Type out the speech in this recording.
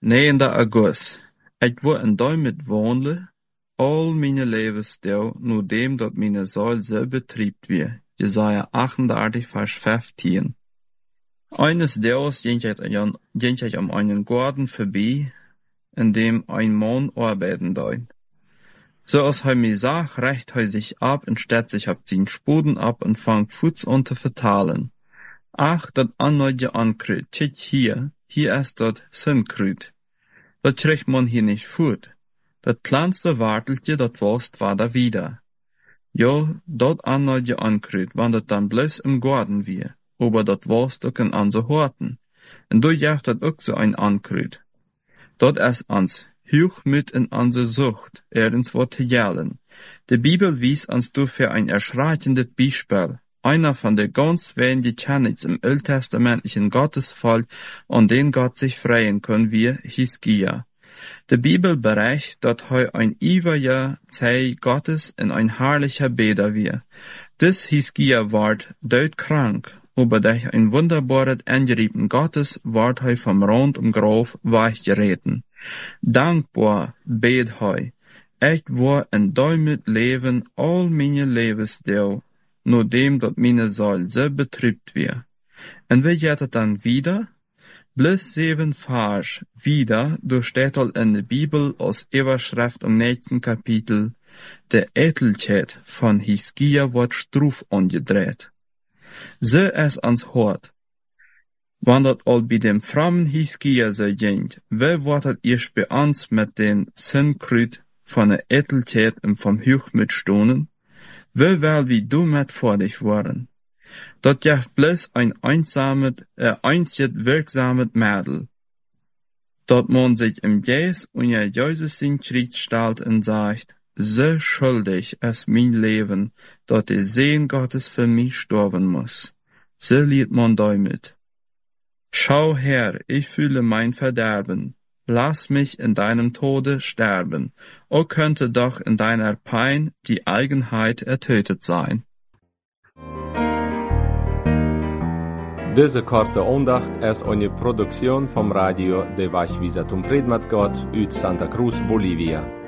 9 august. Ik word in Duimet woonle, al mijn levensdeel, nu dem dat mijn ziel zo betriebt weer. Jesaja 38, vers 15. Eines Tages ging ich an einen Garten vorbei, in dem ein Mann arbeiten deut. So als hij mir sagt, reicht hij sich ab und stellt sich ab den Spuden ab und fangt Fuß an zu vertalen. Ach, dat anneuje Ankrüt, tschit hier ist dat Sinnkrüt. Dat kriegt man hier nicht fort. Dat kleinste Warteltje, dat wurst, war da wieder. Jo, dat anneuje Ankrüt, wann dat dann bloß im Garten wir, aber dat wurst ook in anse Horten. Und du jaft dat ook so ein Ankrüt. Dat es ans Huch mit in anse Sucht, ins Wort zu jellen. Die Bibel wies uns dafür ein erschreckendes Beispiel. Einer von der ganz wenigen Channels im alttestamentlichen Gottesfall, an den Gott sich freuen kann, wie Hiskia. Die Bibel berichtet, dass er ein ewiger Zei Gottes in ein herrlicher Beder wir. Dis Hiskia ward krank, aber durch ein wunderbares Eingreifen Gottes ward er vom Rand um Graf weichgereten. Dankbar bet er, ich war in Duimet Leben all meine Lebensdeel, nur dem, dat meine Seele so betrübt wir. Und wie geht es dann wieder? Bloß 7 Vers wieder, du steht al in der Bibel als Überschrift im nächsten Kapitel, der Eitelkeit von Hiskia wird struf angedreht. So es ans Hort. Wann dat al bei dem frommen Hiskia so ging, wie wird het erst bei uns mit den Sinnkrüt von der Eitelkeit und vom Huch mitstonen? Wie wel wie du mit vor dich waren? Dat jaft bloß ein einzig wirksames Mittel. Dat man sich im Jes und ja Jesus in Krieg stellt und sagt, so schuldig ist mein Leben, dat der Segen Gottes für mich sterben muss. So liegt man damit. Schau her, ich fühle mein Verderben. Lass mich in deinem Tode sterben. O könnte doch in deiner Pein die Eigenheit ertötet sein. Deze korte aandacht is eine Produktion vom Radio de Wachwieser zum Fried mit Gott uit Santa Cruz, Bolivia.